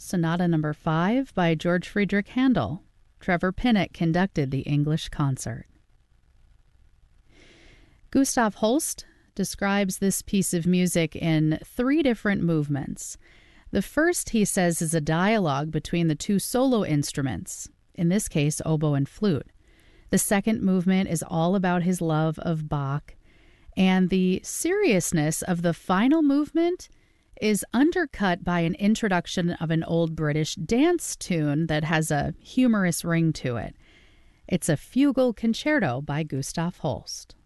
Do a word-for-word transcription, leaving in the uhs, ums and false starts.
Sonata Number five by George Friedrich Handel. Trevor Pinnock conducted the English concert. Gustav Holst describes this piece of music in three different movements. The first, he says, is a dialogue between the two solo instruments, in this case, oboe and flute. The second movement is all about his love of Bach, and the seriousness of the final movement is undercut by an introduction of an old British dance tune that has a humorous ring to it. It's a fugal concerto by Gustav Holst.